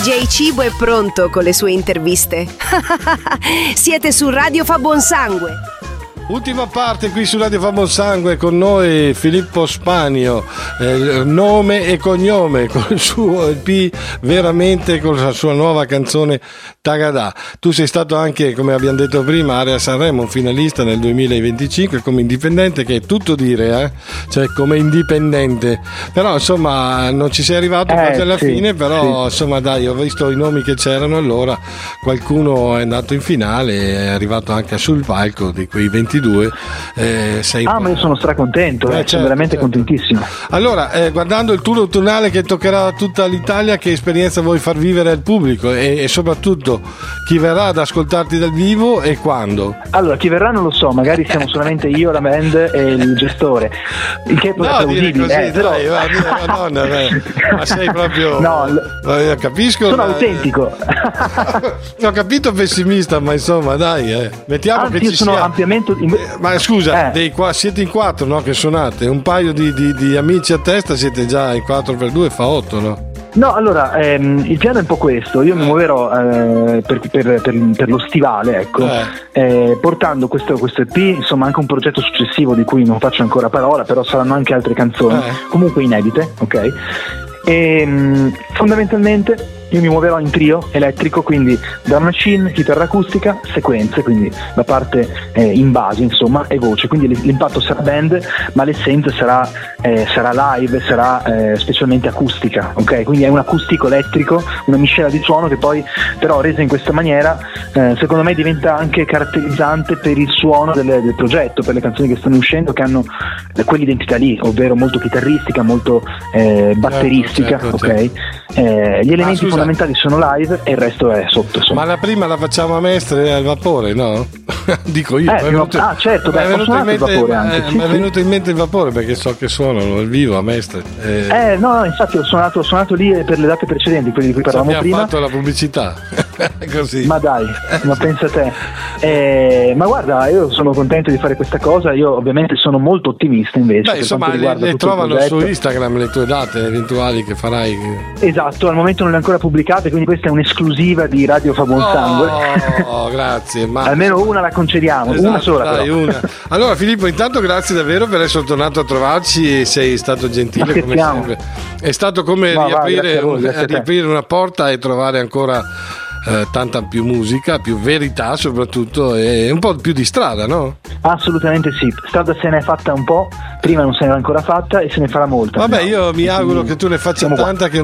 DJ Cibo è pronto con le sue interviste. Siete su Radio Fa Buon Sangue. Ultima parte qui su Radio Fa Buon Sangue, con noi Filippo Spanio, nome e cognome, con il suo EP Veramente, con la sua nuova canzone Tagadà. Tu sei stato anche, come abbiamo detto prima, Area Sanremo, un finalista nel 2025 come indipendente, che è tutto dire, cioè come indipendente, però insomma non ci sei arrivato quasi alla fine, però insomma dai, ho visto i nomi che c'erano allora, qualcuno è andato in finale, è arrivato anche sul palco di quei 22. Ma io sono stracontento, sono veramente contentissimo. Allora, guardando il tour autunnale che toccherà tutta l'Italia, che esperienza vuoi far vivere al pubblico e soprattutto chi verrà ad ascoltarti dal vivo e quando? Allora, chi verrà non lo so, magari siamo solamente io, la band e il gestore, il che è plausibile, però... Madonna, ma sei proprio... No, capisco. Sono autentico. Ho capito, pessimista, ma insomma dai, mettiamo che ci sono sia... ampiamente... Ma scusa, siete in 4, no? Che suonate, un paio di amici a testa, siete già in 4x2, fa 8, no? No, allora, il piano è un po' questo. Io mi muoverò per lo stivale, ecco, portando questo EP, insomma anche un progetto successivo di cui non faccio ancora parola, però saranno anche altre canzoni, comunque inedite, ok? E fondamentalmente io mi muoverò in trio elettrico, quindi drum machine, chitarra acustica, sequenze, quindi la parte in base, insomma, e voce, quindi l'impatto sarà band, ma l'essenza sarà live, sarà specialmente acustica, ok? Quindi è un acustico elettrico, una miscela di suono che poi però resa in questa maniera secondo me diventa anche caratterizzante per il suono del progetto, per le canzoni che stanno uscendo, che hanno quell'identità lì, ovvero molto chitarristica, molto batteristica, certo. Ok? Gli elementi fondamentali sono live e il resto è sotto, insomma. Ma la prima la facciamo a Mestre al vapore, no? Dico io. Certo, mi è venuto in mente il vapore anche. Mi è venuto in mente il vapore perché so che suonano al vivo a Mestre. No, infatti ho suonato lì per le date precedenti, quelle di cui parlavamo prima. Abbiamo fatto la pubblicità. Così. Ma dai, ma pensa te. Ma guarda, io sono contento di fare questa cosa. Io ovviamente sono molto ottimista invece. Beh, insomma, le trovano su Instagram le tue date eventuali che farai. Esatto, al momento non le ho ancora pubblicate, quindi questa è un'esclusiva di Radio Fa Buon Sangue. Grazie. Almeno una la concediamo, esatto, una sola. Dai, una. Allora Filippo, intanto grazie davvero per essere tornato a trovarci e sei stato gentile come sempre. È stato come riaprire una porta e trovare ancora tanta più musica, più verità soprattutto, e un po' più di strada, no? Assolutamente sì, strada se ne è fatta un po', prima non se ne era ancora fatta e se ne farà molta. Vabbè, io mi auguro che tu ne faccia tanta, che